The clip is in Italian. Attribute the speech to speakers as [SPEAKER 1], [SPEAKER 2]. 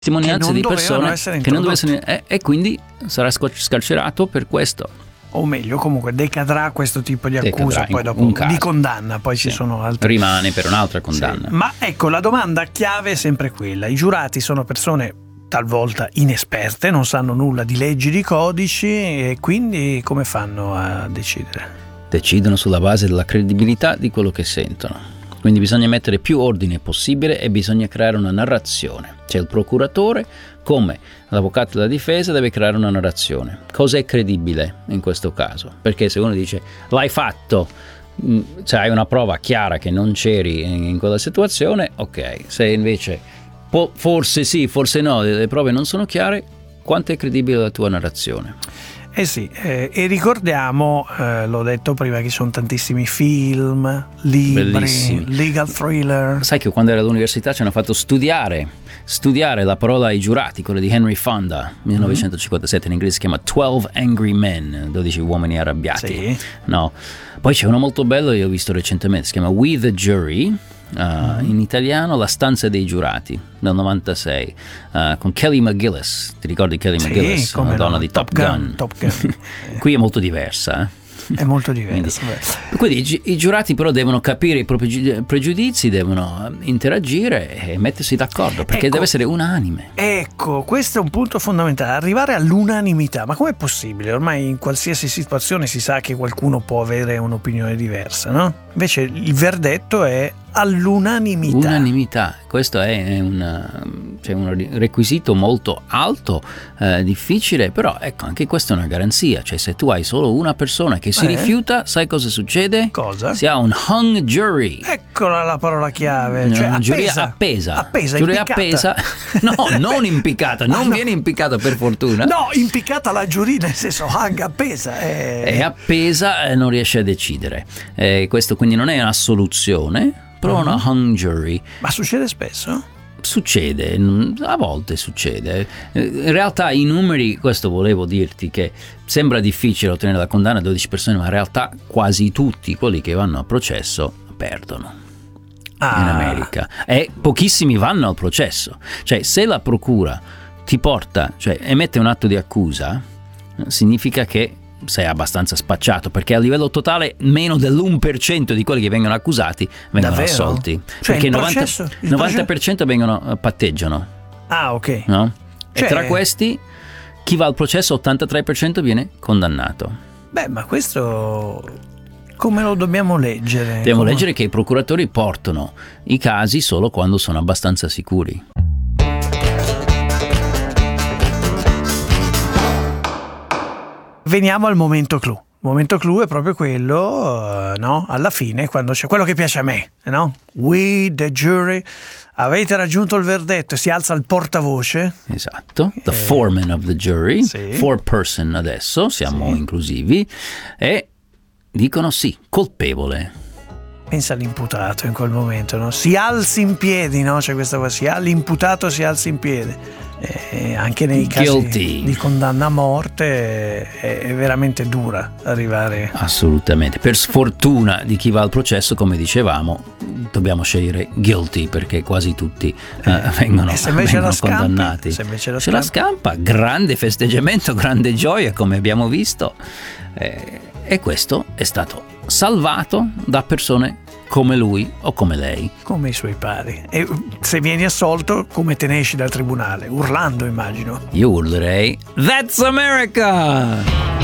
[SPEAKER 1] testimonianze di persone che non dovevano essere, e quindi sarà scarcerato per questo.
[SPEAKER 2] O meglio, comunque decadrà questo tipo di accusa, poi dopo di condanna, poi ci sono altri.
[SPEAKER 1] Rimane per un'altra condanna.
[SPEAKER 2] Sì. Ma ecco, la domanda chiave è sempre quella. I giurati sono persone talvolta inesperte, non sanno nulla di leggi, di codici, e quindi come fanno a decidere?
[SPEAKER 1] Decidono sulla base della credibilità di quello che sentono. Quindi bisogna mettere più ordine possibile e bisogna creare una narrazione. C'è il procuratore, come l'avvocato della difesa deve creare una narrazione. Cosa è credibile in questo caso? Perché se uno dice l'hai fatto, cioè hai una prova chiara che non c'eri in quella situazione, ok. Se invece forse sì, forse no, le prove non sono chiare, quanto è credibile la tua narrazione?
[SPEAKER 2] Sì, e ricordiamo, l'ho detto prima, che ci sono tantissimi film, libri,
[SPEAKER 1] bellissimi,
[SPEAKER 2] legal thriller.
[SPEAKER 1] Sai che quando ero all'università ci hanno fatto studiare la parola ai giurati, quella di Henry Fonda, 1957, in inglese si chiama 12 Angry Men, 12 uomini arrabbiati.
[SPEAKER 2] Sì.
[SPEAKER 1] No. Poi c'è uno molto bello, io ho visto recentemente, si chiama We the Jury, in italiano La stanza dei giurati, del 96, con Kelly McGillis. Ti ricordi Kelly McGillis? Una donna di Top Gun. Qui è molto diversa,
[SPEAKER 2] È molto diverso.
[SPEAKER 1] Quindi i giurati però devono capire i propri pregiudizi, devono interagire e mettersi d'accordo, perché deve essere unanime.
[SPEAKER 2] Ecco, questo è un punto fondamentale, arrivare all'unanimità. Ma com'è possibile? Ormai in qualsiasi situazione si sa che qualcuno può avere un'opinione diversa, no? Invece il verdetto è all'unanimità.
[SPEAKER 1] Unanimità, questo è un requisito molto alto, difficile, però ecco, anche questa è una garanzia. Cioè, se tu hai solo una persona che si rifiuta, sai cosa succede?
[SPEAKER 2] Cosa?
[SPEAKER 1] Si ha un hung jury.
[SPEAKER 2] Eccola la parola chiave. Cioè,
[SPEAKER 1] una giuria appesa. Giuria appesa. No, non impiccata, non viene impiccata per fortuna.
[SPEAKER 2] No, impiccata la giuria, nel senso hung, appesa.
[SPEAKER 1] È appesa e non riesce a decidere. Questo quindi non è una soluzione, però una hung jury.
[SPEAKER 2] Ma succede spesso?
[SPEAKER 1] Succede, a volte succede. In realtà i numeri, questo volevo dirti, che sembra difficile ottenere la condanna a 12 persone, ma in realtà quasi tutti quelli che vanno a processo perdono in America, e pochissimi vanno al processo. Cioè, se la procura ti porta, cioè emette un atto di accusa, significa che sei abbastanza spacciato, perché a livello totale meno dell'1% di quelli che vengono accusati vengono assolti.
[SPEAKER 2] Cioè,
[SPEAKER 1] perché il 90% patteggiano.
[SPEAKER 2] Ah, ok.
[SPEAKER 1] No?
[SPEAKER 2] Cioè,
[SPEAKER 1] e tra questi chi va al processo 83% viene condannato.
[SPEAKER 2] Beh, ma questo come lo dobbiamo leggere?
[SPEAKER 1] Dobbiamo leggere che i procuratori portano i casi solo quando sono abbastanza sicuri.
[SPEAKER 2] Veniamo al momento clou. Il momento clou è proprio quello, no? Alla fine, quando c'è quello che piace a me, no? We, the jury, avete raggiunto il verdetto, si alza il portavoce.
[SPEAKER 1] Esatto, the foreman of the jury, foreperson adesso, siamo inclusivi, e dicono sì, colpevole.
[SPEAKER 2] Pensa all'imputato in quel momento, no? Si alzi in piedi, no? C'è questa cosa, l'imputato si alza in piedi. Anche nei casi di condanna a morte è veramente dura arrivare.
[SPEAKER 1] Assolutamente. Per sfortuna di chi va al processo, come dicevamo, dobbiamo scegliere guilty, perché quasi tutti vengono condannati.
[SPEAKER 2] Se invece
[SPEAKER 1] se la scampa, grande festeggiamento, grande gioia, come abbiamo visto, e questo è stato salvato da persone come lui o come lei,
[SPEAKER 2] come i suoi pari. E se vieni assolto, come te ne esci dal tribunale? Urlando, immagino.
[SPEAKER 1] Io urlerei That's America!